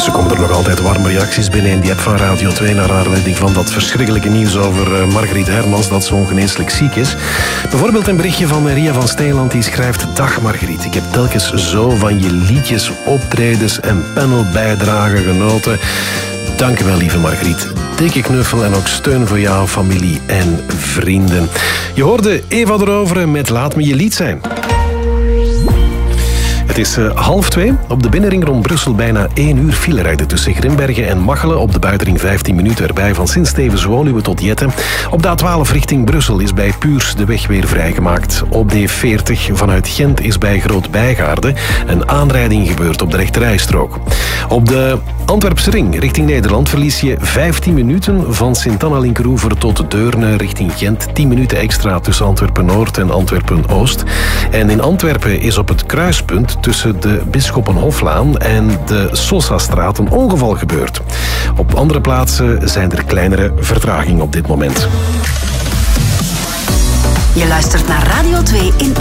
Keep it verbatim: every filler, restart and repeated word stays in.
Ondertussen komen er nog altijd warme reacties binnen in die app van Radio twee naar aanleiding van dat verschrikkelijke nieuws over uh, Margriet Hermans, dat ze ongeneeslijk ziek is. Bijvoorbeeld een berichtje van Ria van Steeland die schrijft: Dag Margriet, ik heb telkens zo van je liedjes, optredens en panelbijdragen genoten. Dank u wel, lieve Margriet. Dikke knuffel en ook steun voor jou, familie en vrienden. Je hoorde Eva de Rovere met Laat me je lied zijn. Het is uh, half twee. Op de binnenring rond Brussel bijna één uur file rijden tussen Grimbergen en Machelen. Op de buitenring vijftien minuten erbij van Sint-Stevens-Woluwe tot Jetten. Op de A twaalf richting Brussel is bij Puurs de weg weer vrijgemaakt. Op D veertig vanuit Gent is bij Groot-Bijgaarde een aanrijding gebeurd op de rechterrijstrook. Op de Antwerpse ring richting Nederland verlies je vijftien minuten van Sint-Anna-Linkeroever tot Deurne richting Gent. tien minuten extra tussen Antwerpen-Noord en Antwerpen-Oost. En in Antwerpen is op het kruispunt tussen de Bisschoppenhoflaan en de Sosastraat een ongeval gebeurd. Op andere plaatsen zijn er kleinere vertragingen op dit moment. Je luistert naar Radio twee in